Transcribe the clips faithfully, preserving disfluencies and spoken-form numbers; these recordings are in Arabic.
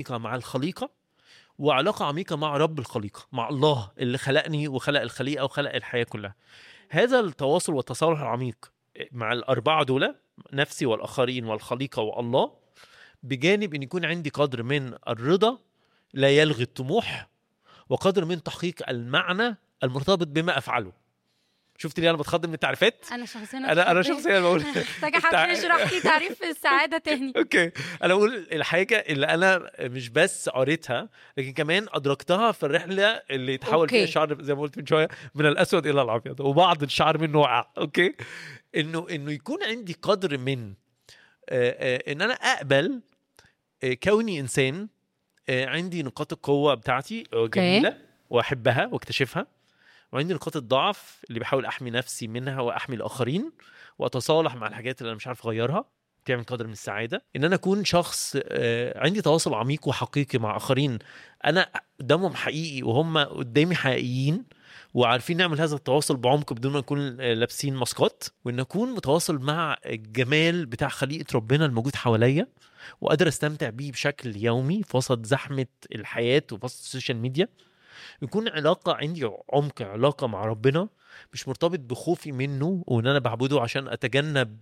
عميقة مع الخليقة وعلاقة عميقة مع رب الخليقة، مع الله اللي خلقني وخلق الخليقة وخلق الحياة كلها. هذا التواصل والتصالح العميق مع الأربعة دول، نفسي والآخرين والخليقة والله، بجانب أن يكون عندي قدر من الرضا لا يلغي الطموح، وقدر من تحقيق المعنى المرتبط بما أفعله. شفت لي انا بتخض من التعريفات؟ انا شخصيا انا انا شخصيا بقول محتاجه حد يشرح لي تعريف السعاده تاني. اوكي، انا بقول الحاجه اللي انا مش بس قريتها لكن كمان ادركتها في الرحله اللي تحول فيها الشعر زي ما قلت من شويه من الاسود الى الابيض، وبعض الشعر منه وقع. اوكي، انه انه يكون عندي قدر من آآ آآ ان انا اقبل كوني انسان عندي نقاط القوه بتاعتي جميله واحبها واكتشفها، وعندي نقاط الضعف اللي بحاول احمي نفسي منها واحمي الاخرين واتصالح مع الحاجات اللي انا مش عارف اغيرها. تعمل قدر من السعاده ان انا اكون شخص عندي تواصل عميق وحقيقي مع اخرين، انا قدامهم حقيقي وهم قدامي حقيقيين، وعارفين نعمل هذا التواصل بعمق بدون ما نكون لابسين ماسكات، وان اكون متواصل مع الجمال بتاع خليقه ربنا الموجود حواليا وقادر استمتع بيه بشكل يومي في وسط زحمه الحياه وفي وسط السوشيال ميديا. يكون علاقة عندي عمق، علاقة مع ربنا مش مرتبط بخوفي منه وان انا بعبده عشان اتجنب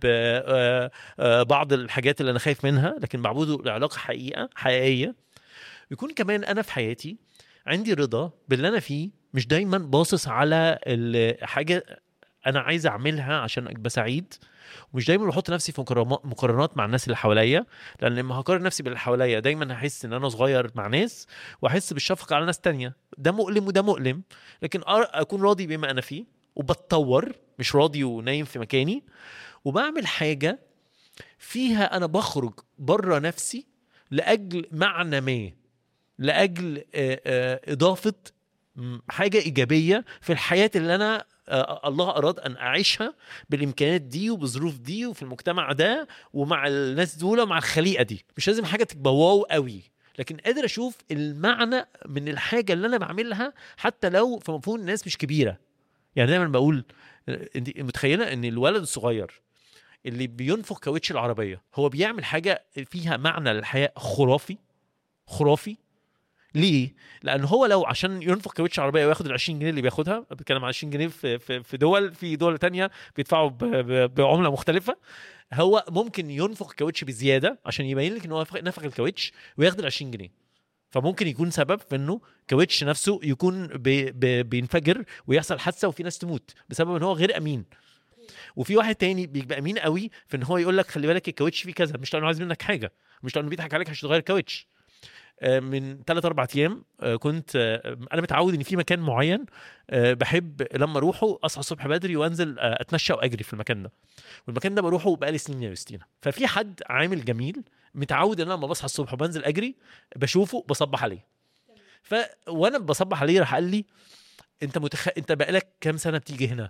بعض الحاجات اللي انا خايف منها، لكن بعبده لعلاقة حقيقة حقيقية. يكون كمان انا في حياتي عندي رضا باللي انا فيه، مش دايما باصص على الحاجة انا عايز اعملها عشان ابقى سعيد، ومش دايما بحط نفسي في مقارنات مع الناس اللي حواليا، لان لما هقارن نفسي باللي حواليا دايما هحس ان انا صغير مع ناس واحس بالشفقه على ناس تانية. ده مؤلم وده مؤلم، لكن اكون راضي بما انا فيه وبتطور، مش راضي ونايم في مكاني، وبعمل حاجه فيها انا بخرج بره نفسي لاجل معنى ما، لاجل اضافه حاجه ايجابيه في الحياه اللي انا الله أراد أن أعيشها بالإمكانات دي وبظروف دي وفي المجتمع ده ومع الناس دول ومع الخليقة دي. مش لازم حاجة تبقى واو قوي، لكن قادر أشوف المعنى من الحاجة اللي أنا بعملها حتى لو في مفهوم الناس مش كبيرة. يعني دايما بقول أنت متخيلة أن الولد الصغير اللي بينفخ كاوتش العربية هو بيعمل حاجة فيها معنى للحياة خرافي خرافي. ليه؟ لأن هو لو عشان ينفخ كاوتش عربية وياخد العشرين جنيه اللي بياخدها، بتكلم عن عشرين جنيه في في في دول في دول تانية بيدفعوا بعملة مختلفة، هو ممكن ينفخ كاوتش بزيادة عشان يبين لك إنه نفخ الكاوتش وياخد العشرين جنيه. فممكن يكون سبب في إنه كاوتش نفسه يكون بي بي بينفجر ويحصل حادثة وفي ناس تموت بسبب إنه هو غير أمين. وفي واحد تاني بيبقى أمين قوي في إن هو يقول لك خلي بالك الكاوتش فيه كذا، مش لأنه عايز منك حاجة، مش لأنه بيضحك عليك عشان تغير كاوتش. من ثلاثة أربعة أيام كنت أنا متعود إن في مكان معين بحب لما أروحه أصحى الصبح بدري وأنزل أتمشى وأجري في المكان ده، والمكان ده بروحه بقالي سنين يا يوستينا. ففي حد عامل جميل متعود إن أنا لما بصحى الصبح وبنزل أجري بشوفه بصبح عليه. ف وأنا بصبح عليه راح قال لي أنت متخ... أنت بقالك كام سنة بتيجي هنا؟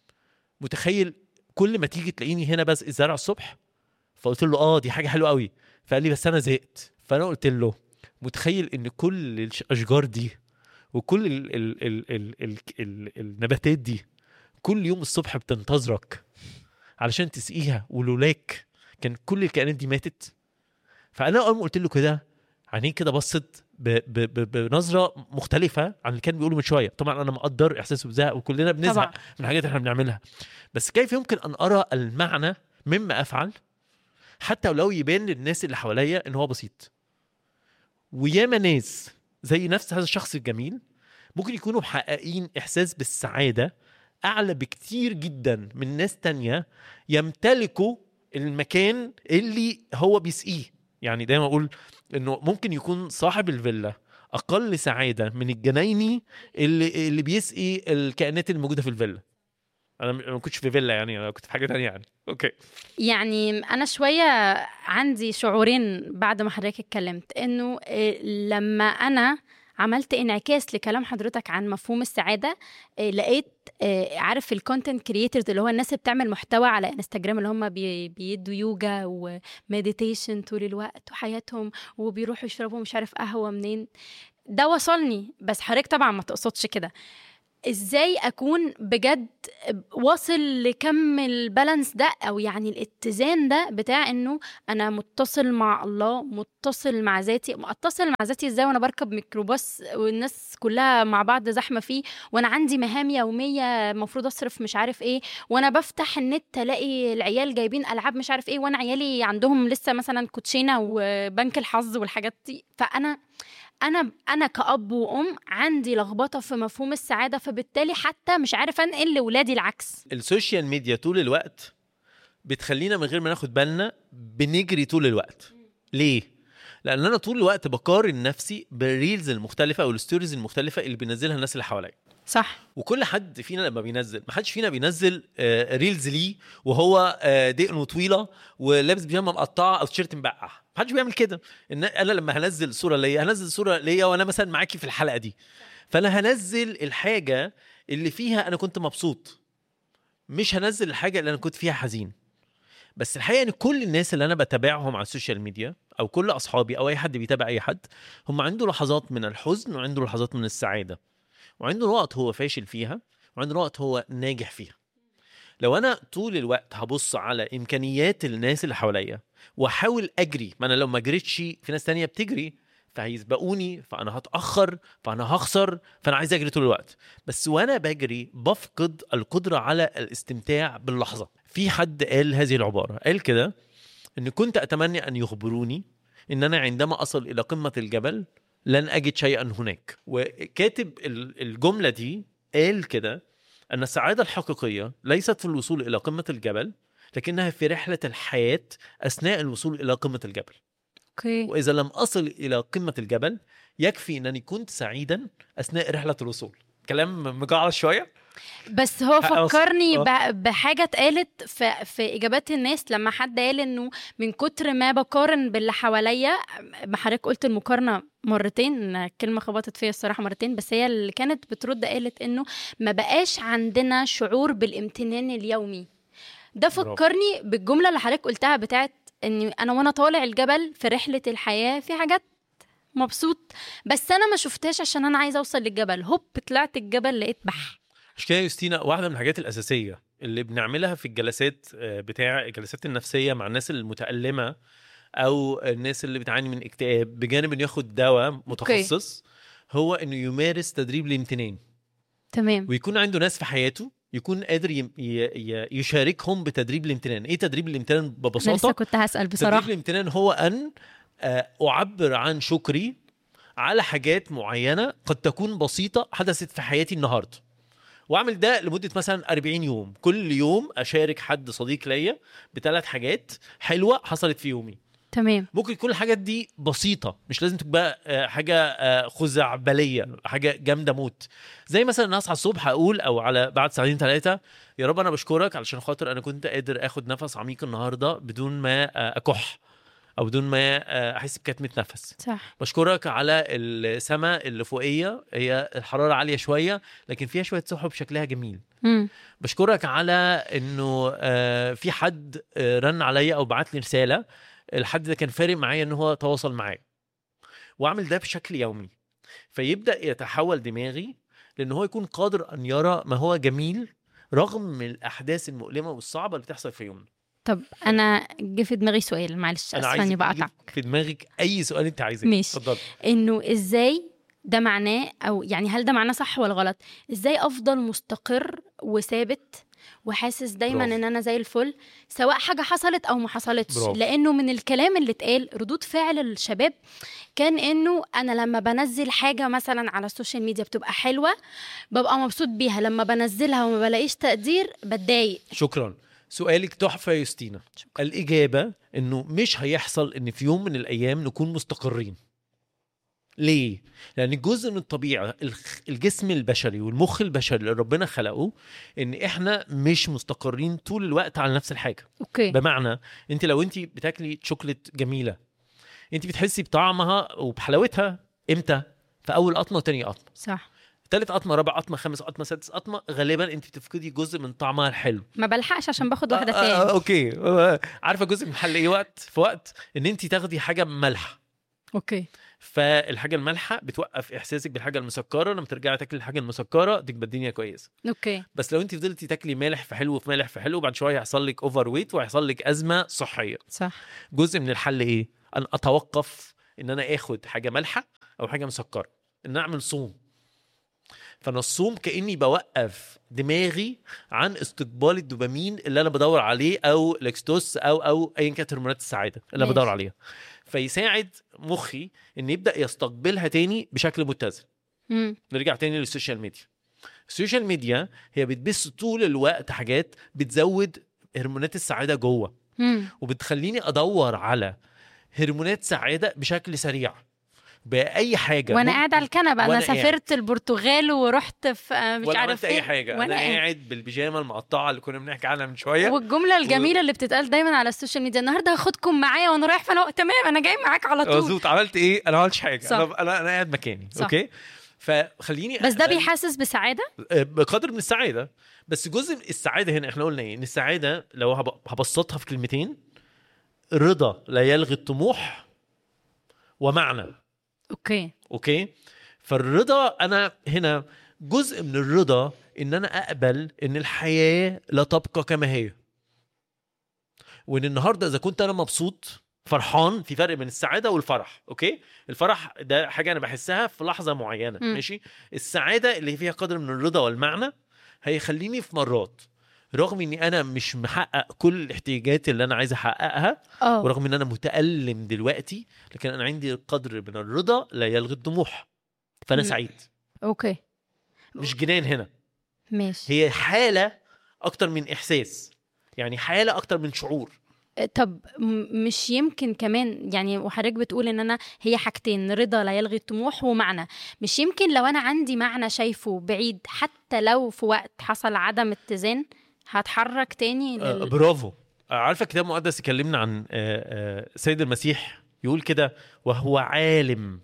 متخيل كل ما تيجي تلاقيني هنا بس الزرع الصبح؟ فقلت له آه دي حاجة حلوة قوي. فقال لي بس أنا زهقت. فأنا قلت له متخيل ان كل الاشجار دي وكل ال ال ال ال ال ال النباتات دي كل يوم الصبح بتنتظرك علشان تسقيها، ولولاك كان كل الكائنات دي ماتت. فانا اول ما قلت له كده عينيه كده بصت بنظره مختلفه عن اللي كان بيقوله من شويه. طبعا انا مقدر احساسه بزهق وكلنا بنزهق من الحاجات اللي احنا بنعملها، بس كيف يمكن ان ارى المعنى مما افعل حتى ولو يبان للناس اللي حواليا ان هو بسيط. وياما ناس زي نفس هذا الشخص الجميل ممكن يكونوا محققين إحساس بالسعادة أعلى بكتير جدا من ناس تانية يمتلكوا المكان اللي هو بيسقيه. يعني دايما أقول إنه ممكن يكون صاحب الفيلا أقل سعادة من الجنايني اللي, اللي بيسقي الكائنات الموجودة في الفيلا. انا ما كنتش في فيلا، يعني انا كنت في حاجه تانية يعني. اوكي، يعني انا شويه عندي شعورين بعد ما حضرتك اتكلمت، انه لما انا عملت انعكاس لكلام حضرتك عن مفهوم السعاده، لقيت عارف الكونتنت كرييترز اللي هو الناس اللي بتعمل محتوى على انستجرام اللي هم بيدوا يوجا ومديتيشن طول الوقت وحياتهم وبيروحوا يشربوا مش عارف قهوه منين، ده وصلني. بس حضرتك طبعا ما تقصدش كده. ازاي اكون بجد واصل لكم البالانس ده، او يعني الاتزان ده بتاع انه انا متصل مع الله، متصل مع ذاتي. اتصل مع ذاتي ازاي وانا بركب ميكروباص والناس كلها مع بعض زحمه فيه، وانا عندي مهام يوميه المفروض اصرف مش عارف ايه، وانا بفتح النت الاقي العيال جايبين العاب مش عارف ايه، وانا عيالي عندهم لسه مثلا كوتشينه وبنك الحظ والحاجات دي. فانا انا انا كأب وام عندي لخبطه في مفهوم السعاده، فبالتالي حتى مش عارفه انقل لاولادي العكس. السوشيال ميديا طول الوقت بتخلينا من غير ما ناخد بالنا بنجري طول الوقت. ليه؟ لان انا طول الوقت بقارن نفسي بالريلز المختلفه او الستوريز المختلفه اللي بينزلها الناس اللي حواليا. صح. وكل حد فينا لما بينزل، ما حدش فينا بينزل ريلز ليه وهو دقنه طويله ولابس بيجامه مقطعه او تيشيرت مبقع. ما حدش بيعمل كده. ان انا لما هنزل صوره ليا هنزل صوره ليا وانا مثلا معاكي في الحلقه دي، فانا هنزل الحاجه اللي فيها انا كنت مبسوط، مش هنزل الحاجه اللي انا كنت فيها حزين. بس الحقيقه ان كل الناس اللي انا بتابعهم على السوشيال ميديا او كل اصحابي او اي حد بيتابع اي حد، هم عنده لحظات من الحزن وعنده لحظات من السعاده، وعنده نقط هو فاشل فيها وعنده نقط هو ناجح فيها. لو انا طول الوقت هبص على امكانيات الناس اللي حواليا واحاول اجري، ما انا لو ما جريتش في ناس تانية بتجري فهيسبقوني، فانا هتاخر، فانا هخسر، فانا عايز اجري طول الوقت. بس وانا بجري بفقد القدره على الاستمتاع باللحظه. في حد قال هذه العباره، قال كده: ان كنت اتمنى ان يخبروني ان انا عندما اصل الى قمه الجبل لن أجد شيئا هناك. وكاتب الجملة دي قال كده أن السعادة الحقيقية ليست في الوصول إلى قمة الجبل، لكنها في رحلة الحياة أثناء الوصول إلى قمة الجبل. okay. وإذا لم أصل إلى قمة الجبل يكفي أنني كنت سعيدا أثناء رحلة الوصول. كلام مجعل شوية، بس هو فكرني بحاجة اتقالت في, في إجابات الناس لما حد قال إنه من كتر ما بقارن باللي حواليا. حضرتك قلت المقارنة مرتين، الكلمة خبطت فيها الصراحة مرتين، بس هي اللي كانت بترد قالت إنه ما بقاش عندنا شعور بالامتنان اليومي. ده فكرني بالجملة اللي حضرتك قلتها بتاعت إني أنا وانا طالع الجبل في رحلة الحياة في حاجات مبسوط، بس أنا ما شفتهاش عشان أنا عايزة أوصل للجبل. هوب طلعت الجبل لقيت بحر. مش كده يوستينا؟ واحدة من الحاجات الأساسية اللي بنعملها في الجلسات بتاع الجلسات النفسية مع الناس المتألمة أو الناس اللي بتعاني من اكتئاب، بجانب إنه ياخد دواء متخصص، هو إنه يمارس تدريب الامتنان. تمام. ويكون عنده ناس في حياته يكون قادر ي... ي... يشاركهم بتدريب الامتنان. إيه تدريب الامتنان ببساطة؟ لسه كنت هسأل بصراحة. تدريب الامتنان هو أن أعبر عن شكري على حاجات معينة قد تكون بسيطة حدثت في حياتي النهاردة، واعمل ده لمده مثلا أربعين يوم. كل يوم اشارك حد صديق ليا بثلاث حاجات حلوه حصلت في يومي. تمام. ممكن كل الحاجات دي بسيطه، مش لازم تبقى حاجه خزعبليه، حاجه جامده موت. زي مثلا اصحى الصبح اقول او على بعد ساعتين ثلاثه: يا رب انا بشكرك علشان خاطر انا كنت قادر اخد نفس عميق النهارده بدون ما اكح او بدون ما احس بكتمه نفس. صح. بشكرك على السماء اللي فوقيه، هي الحراره عاليه شويه لكن فيها شويه سحب شكلها جميل. مم. بشكرك على انه في حد رن عليا او بعت لي رساله، الحد ده كان فارق معايا ان هو تواصل معايا. واعمل ده بشكل يومي، فيبدا يتحول دماغي لان هو يكون قادر ان يرى ما هو جميل رغم من الاحداث المؤلمه والصعبه اللي بتحصل في يومنا. طب انا جه في دماغي سؤال، معلش اسفه اني بقطعك. في دماغك اي سؤال انت عايزاه، اتفضل. انه ازاي ده معناه، او يعني هل ده معناه صح ولا غلط؟ ازاي افضل مستقر وثابت وحاسس دايما برافو. ان انا زي الفل سواء حاجه حصلت او ما حصلتش؟ برافو. لانه من الكلام اللي اتقال ردود فعل الشباب كان انه انا لما بنزل حاجه مثلا على السوشيال ميديا بتبقى حلوه ببقى مبسوط بيها، لما بنزلها وما بلاقيش تقدير بتضايق. شكرا. سؤالك تحفة يا يوستينا. شكرا. الإجابة إنه مش هيحصل إن في يوم من الأيام نكون مستقرين. ليه؟ لأن جزء من الطبيعة الجسم البشري والمخ البشري اللي ربنا خلقه إن إحنا مش مستقرين طول الوقت على نفس الحاجة. أوكي. بمعنى أنت لو أنت بتاكلي شوكولات جميلة أنت بتحسي بطعمها وبحلاوتها إمتى؟ في أول قطمة وتاني قطمة. صح. ثالث قطمه، رابع قطمه، خامس قطمه، سادس قطمه، غالبا انت بتفقدي جزء من طعمها الحلو. ما بلحقش عشان باخد واحده ثانيه. آه آه اوكي. آه عارفه جزء من الحل ايه؟ وقت في وقت ان انت تاخدي حاجه مالحه. اوكي. فالحاجه المالحه بتوقف احساسك بالحاجه المسكره، لما ترجعي تاكلي الحاجه المسكره تبقى الدنيا كويسه. اوكي. بس لو انت فضلتي تاكلي مالح في حلو في مالح في حلو، بعد شويه هيحصل لك اوفر ويت وهيحصل لك ازمه صحيه. صح. جزء من الحل ايه؟ ان اتوقف ان انا اخد حاجه مالحه او حاجه مسكره، ان اعمل صوم. فانا الصوم كاني بوقف دماغي عن استقبال الدوبامين اللي انا بدور عليه، او الاكستوس او او ايا كانت هرمونات السعاده اللي انا بدور عليها، فيساعد مخي ان يبدا يستقبلها تاني بشكل متزن. مم. نرجع تاني للسوشيال ميديا. السوشيال ميديا هي بتبث طول الوقت حاجات بتزود هرمونات السعاده جوه، مم. وبتخليني ادور على هرمونات سعاده بشكل سريع باي حاجه. وانا قاعد على الكنبه، انا سافرت قاعد. البرتغال ورحت في مش عارف اي حاجه، انا قاعد بالبيجامه المقطعه اللي كنا بنحكي عنها من شويه. والجمله الجميله و... اللي بتتقال دايما على السوشيال ميديا، النهارده هاخدكم معايا وانا رايح، فانا تمام انا جاي معاك على طول. مظبوط. عملت ايه؟ انا ما عملتش حاجه. انا انا انا قاعد مكاني. صح. اوكي. فخليني بس ده بيحسس بسعاده بقدر من السعاده. بس جزء من السعاده هنا احنا قلنا ايه؟ ان السعاده لو هبسطها في كلمتين، رضا لا يلغي الطموح ومعنى. اوكي اوكي. فالرضا انا هنا جزء من الرضا ان انا اقبل ان الحياه لا تبقى كما هي، وان النهارده اذا كنت انا مبسوط فرحان، في فرق بين السعاده والفرح. اوكي. الفرح ده حاجه انا بحسها في لحظه معينه. م. ماشي. السعاده اللي فيها قدر من الرضا والمعنى هيخليني في مرات رغم اني انا مش محقق كل الاحتياجات اللي انا عايز احققها، أوه. ورغم ان انا متألم دلوقتي، لكن انا عندي قدر من الرضا لا يلغي الطموح، فانا م. سعيد. اوكي. مش جنان هنا. ماشي. هي حالة اكتر من احساس، يعني حالة اكتر من شعور. طب مش يمكن كمان يعني، وحضرتك بتقول ان انا هي حاجتين، رضا لا يلغي الطموح ومعنى، مش يمكن لو انا عندي معنى شايفه بعيد حتى لو في وقت حصل عدم اتزان هتحرك تاني لل... آه برافو. آه عارفة كتاب مقدس يكلمنا عن آه آه سيد المسيح يقول كده، وهو عالم،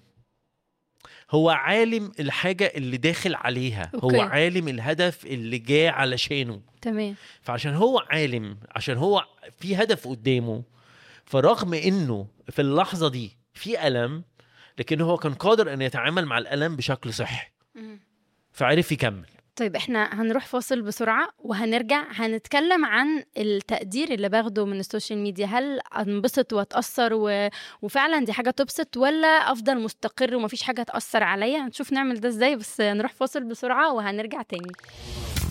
هو عالم الحاجة اللي داخل عليها. أوكي. هو عالم الهدف اللي جاء علشانه. تمام. فعشان هو عالم، عشان هو في هدف قدامه، فرغم انه في اللحظة دي في ألم، لكن هو كان قادر ان يتعامل مع الألم بشكل صحي، فعرف يكمل. طيب احنا هنروح فاصل بسرعة وهنرجع هنتكلم عن التقدير اللي باخده من السوشيال ميديا. هل انبسط واتأثر و... وفعلا دي حاجة تبسط، ولا افضل مستقر ومفيش حاجة تأثر عليا؟ هنشوف نعمل ده ازاي، بس نروح فاصل بسرعة وهنرجع تاني.